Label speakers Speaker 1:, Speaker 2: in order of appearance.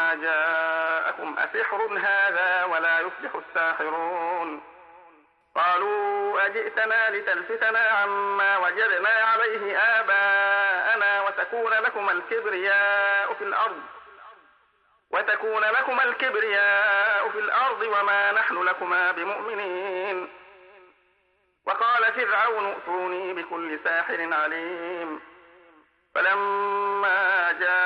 Speaker 1: ما جاءكم أسحر هذا ولا يفلح الساحرون. قالوا أجئتنا لتلفتنا عما وجدنا عليه آباءنا وتكون لكما الكبرياء في الأرض وما نحن لكما بمؤمنين. وقال فرعون ائتوني بكل ساحر عليم. فلما جاء